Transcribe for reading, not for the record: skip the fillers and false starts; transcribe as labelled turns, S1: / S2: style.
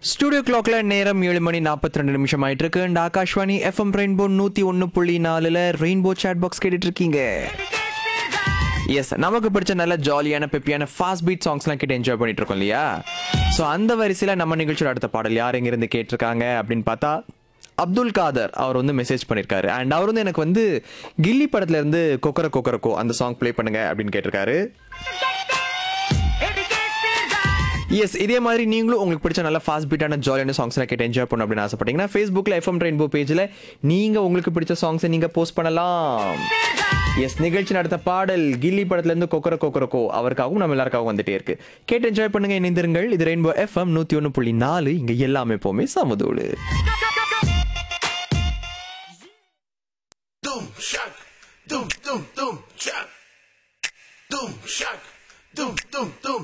S1: Studio கிளாக்ல நேரம் 7:42 ஆயிட்டு இருக்கு. And Akashvani FM rainbow 101.4 rainbow chat box கேட்டுட்டு இருக்கீங்க. எஸ், நமக்கு பிடிச்ச நல்ல ஜாலியான பெப்பியான ஃபாஸ்ட் பீட் சாங்ஸ்லாம் கேட்டு என்ஜாய் பண்ணிட்டு இருக்கோம் இல்லையா? ஸோ அந்த வரிசையில் நம்ம நிகழ்ச்சியோட அடுத்த பாடல் யார் எங்கிருந்து கேட்டிருக்காங்க அப்படின்னு பார்த்தா அப்துல் காதர் அவர் வந்து மெசேஜ் பண்ணியிருக்காரு. அண்ட் அவர் வந்து எனக்கு வந்து கில்லி படத்துல இருந்து கொக்கர கொக்கரக்கோ அந்த சாங் ப்ளே பண்ணுங்க அப்படின்னு கேட்டிருக்காரு. எஸ், இதே மாதிரி நீங்களும் உங்களுக்கு பிடிச்ச நல்ல ஃபாஸ்ட் பீட்டான ஜாலியான சாங்ஸ்லாம் கேட்டு என்ஜாய் பண்ணணும் அப்படின்னு ஆசைப்பட்டீங்கன்னா ஃபேஸ்புக்கில் எஃப்எம் ரெயின்போ பேஜில் நீங்கள் உங்களுக்கு பிடிச்ச சாங்ஸை நீங்கள் போஸ்ட் பண்ணலாம். எஸ், நிகழ்ச்சி நடத்த பாடல் கில்லி படத்துலேருந்து கொக்கர கொக்கரக்கோ அவருக்காகவும் நம்ம எல்லாருக்காகவும் வந்துட்டே இருக்கு. கேட்டு என்ஜாய் பண்ணுங்க, இணைந்திருங்கள். இது ரெயின்போ எஃப்எம் 101.4. இங்கே எல்லாமே எப்போவுமே சமதூளு.
S2: Doom shock, doom doom doom shock, doom shock, doom doom doom